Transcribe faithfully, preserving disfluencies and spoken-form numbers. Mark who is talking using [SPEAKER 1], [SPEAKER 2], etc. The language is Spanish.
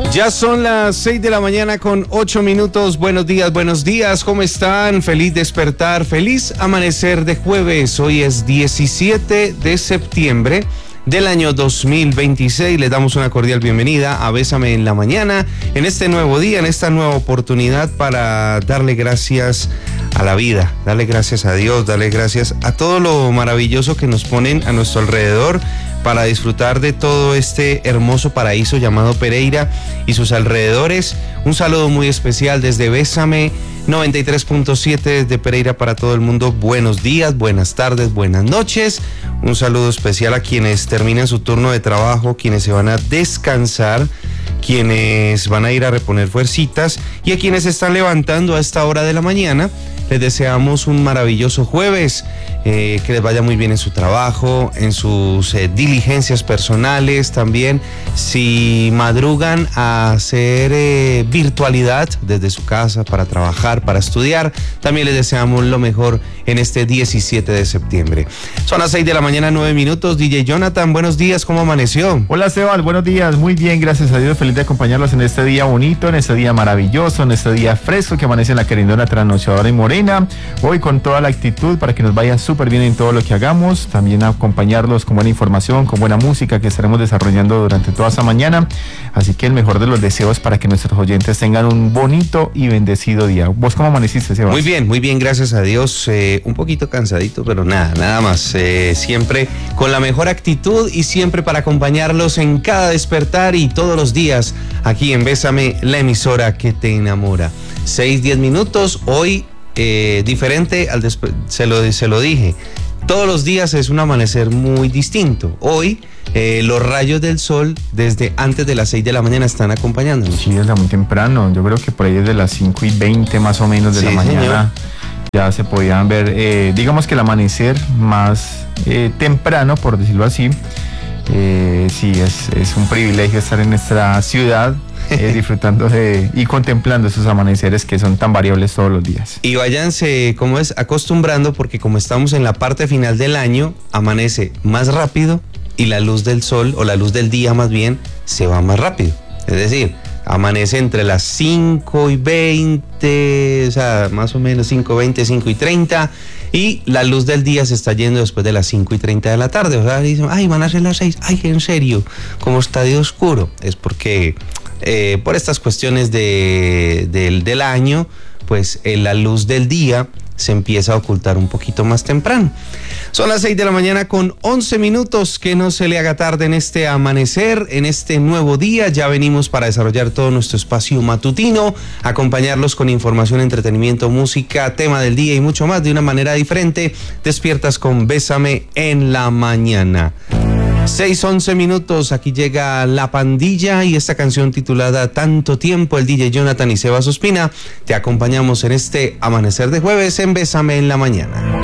[SPEAKER 1] Ya son las seis de la mañana con ocho minutos. Buenos días, buenos días. ¿Cómo están? Feliz despertar, feliz amanecer de jueves. Hoy es diecisiete de septiembre del año dos mil veintiséis. Les damos una cordial bienvenida a Bésame en la Mañana, en este nuevo día, en esta nueva oportunidad para darle gracias a la vida, darle gracias a Dios, darle gracias a todo lo maravilloso que nos ponen a nuestro alrededor, para disfrutar de todo este hermoso paraíso llamado Pereira y sus alrededores. Un saludo muy especial desde Bésame noventa y tres punto siete desde Pereira para todo el mundo. Buenos días, buenas tardes, buenas noches. Un saludo especial a quienes terminan su turno de trabajo, quienes se van a descansar, quienes van a ir a reponer fuercitas y a quienes se están levantando a esta hora de la mañana. Les deseamos un maravilloso jueves, eh, que les vaya muy bien en su trabajo, en sus eh, diligencias personales también. Si madrugan a hacer eh, virtualidad desde su casa para trabajar, para estudiar, también les deseamos lo mejor en este diecisiete de septiembre. Son las seis de la mañana, nueve minutos. D J Jonathan, buenos días, ¿cómo amaneció?
[SPEAKER 2] Hola Sebas, buenos días, muy bien, gracias a Dios, feliz de acompañarlos en este día bonito, en este día maravilloso, en este día fresco que amanece en la querendona trasnochadora y morena. Hoy con toda la actitud para que nos vaya súper bien en todo lo que hagamos, también acompañarlos con buena información, con buena música que estaremos desarrollando durante toda esta mañana, así que el mejor de los deseos para que nuestros oyentes tengan un bonito y bendecido día. ¿Vos cómo amaneciste, Sebas?
[SPEAKER 1] Muy bien, muy bien, gracias a Dios, eh, un poquito cansadito, pero nada, nada más, eh, siempre con la mejor actitud y siempre para acompañarlos en cada despertar y todos los días aquí en Bésame, la emisora que te enamora. Seis, diez minutos, hoy Eh, diferente al despe- se lo, se lo dije, todos los días es un amanecer muy distinto. Hoy eh, los rayos del sol desde antes de las seis de la mañana están acompañándonos.
[SPEAKER 2] Sí, desde muy temprano, yo creo que por ahí desde las cinco y veinte más o menos de sí, la mañana, señor, ya se podían ver, eh, digamos que el amanecer más eh, temprano, por decirlo así. Eh, sí, es, es un privilegio estar en nuestra ciudad, eh, disfrutando de y contemplando esos amaneceres que son tan variables todos los días.
[SPEAKER 1] Y váyanse, como es, acostumbrando, porque como estamos en la parte final del año, amanece más rápido y la luz del sol, o la luz del día más bien, se va más rápido. Es decir, amanece entre las cinco y veinte, o sea, más o menos cinco y veinte, cinco y treinta, y la luz del día se está yendo después de las cinco y treinta de la tarde. O sea, dicen, ay, van a ser las seis, ay, en serio, ¿cómo está de oscuro? Es porque eh, por estas cuestiones de, de, del año, pues eh, la luz del día se empieza a ocultar un poquito más temprano. Son las seis de la mañana con once minutos, que no se le haga tarde en este amanecer, en este nuevo día. Ya venimos para desarrollar todo nuestro espacio matutino, acompañarlos con información, entretenimiento, música, tema del día y mucho más de una manera diferente. Despiertas con Bésame en la Mañana. seis, once minutos, aquí llega La Pandilla y esta canción titulada Tanto Tiempo. El D J Jonathan y Sebas Ospina te acompañamos en este amanecer de jueves en Bésame en la Mañana.